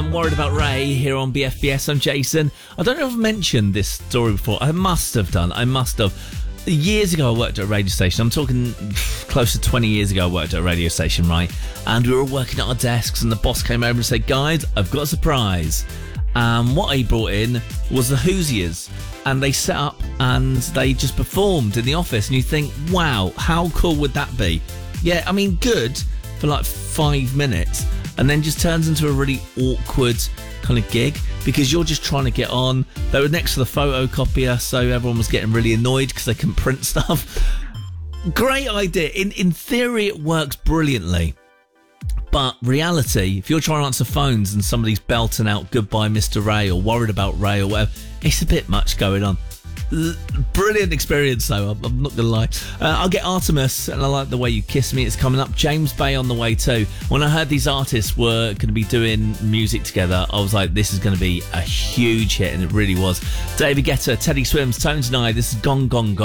Worried About Ray here on BFBS. I'm Jason. I don't know if I've mentioned this story before. I must have done. Years ago, I worked at a radio station. I'm talking close to 20 years ago, I worked at a radio station, right? And we were all working at our desks, and the boss came over and said, guys, I've got a surprise. What he brought in was the Hoosiers. And they set up and they just performed in the office. And you think, wow, how cool would that be? Yeah, I mean, good for like 5 minutes. And then just turns into a really awkward kind of gig because you're just trying to get on. They were next to the photocopier, so everyone was getting really annoyed because they couldn't print stuff. Great idea. In theory, it works brilliantly. But reality, if you're trying to answer phones and somebody's belting out Goodbye Mr. Ray or Worried About Ray or whatever, it's a bit much going on. Brilliant experience though, I'm not gonna lie. I'll get Artemis and I Like the Way You Kiss Me. It's coming up. James Bay on the way too. When I heard these artists were going to be doing music together, I was like, this is going to be a huge hit, and it really was. David Guetta, Teddy Swims, Tones and I. This is Gone Gone Gone.